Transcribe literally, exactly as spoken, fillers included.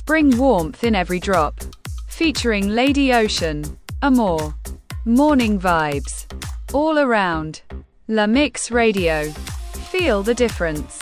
Spring warmth in every drop. Featuring Lady Ocean. Amor. Morning vibes. All around. La Mix Radio. Feel the difference.